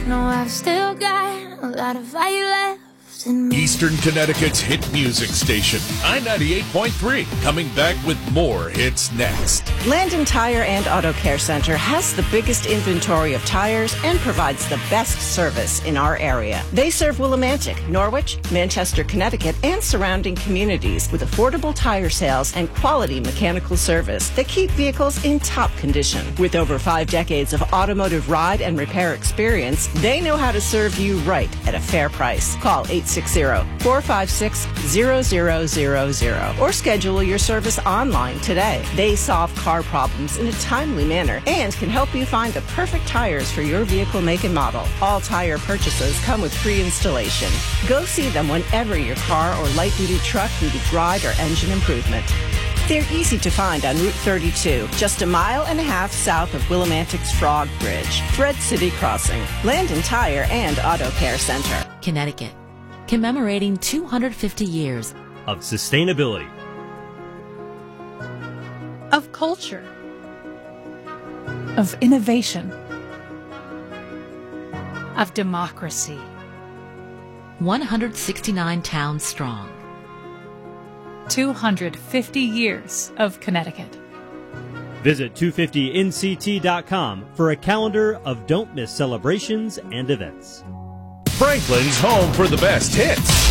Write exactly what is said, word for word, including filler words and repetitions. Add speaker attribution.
Speaker 1: know I've still got a lot of fire left in me.
Speaker 2: Eastern Connecticut's hit music station, I ninety-eight point three, coming back with more hits next.
Speaker 3: Landon Tire and Auto Care Center has the biggest inventory of tires and provides the best service in our area. They serve Willimantic, Norwich, Manchester, Connecticut, and surrounding communities with affordable tire sales and quality mechanical service that keep vehicles in top condition. With over five decades of automotive ride and repair experience, they know how to serve you right at a fair price. Call eight six zero, four five six, zero zero zero zero or schedule your service online today. They solve car problems in a timely manner and can help you find the perfect tires for your vehicle make and model. All tire purchases come with free installation. Go see them whenever your car or light-duty truck needed ride or engine improvement. They're easy to find on Route thirty-two, just a mile and a half south of Willimantic's Frog Bridge, Thread City Crossing, Landon Tire and Auto Care Center.
Speaker 4: Connecticut, commemorating two hundred fifty years
Speaker 5: of sustainability,
Speaker 6: of culture, of innovation, of democracy.
Speaker 4: one hundred sixty-nine towns strong.
Speaker 6: two hundred fifty years of Connecticut.
Speaker 5: Visit two fifty N C T dot com for a calendar of don't miss celebrations and events.
Speaker 2: Franklin's home for the best hits.